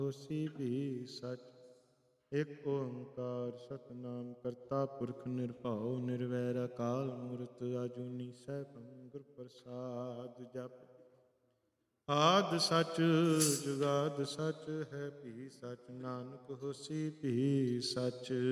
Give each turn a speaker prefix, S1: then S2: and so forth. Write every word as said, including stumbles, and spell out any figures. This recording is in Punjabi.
S1: ਹੋਸੀ ਵੀ ਸਚ। ਇਕ ਓੰਕਾਰ ਸਤਿਨਾਮ ਕਰਤਾ ਪੁਰਖ ਨਿਰਭਉ ਨਿਰਵੈਰ ਅਕਾਲ ਮੂਰਤ ਅਜੂਨੀ ਸੈਭੰ ਗੁਰ ਪ੍ਰਸਾਦ। ਜਪ ਆਦਿ ਸਚ ਜੁਗਾਦਿ ਸਚ ਹੈ ਵੀ ਸਚ, ਨਾਨਕ ਹੋਸੀ ਵੀ ਸਚ।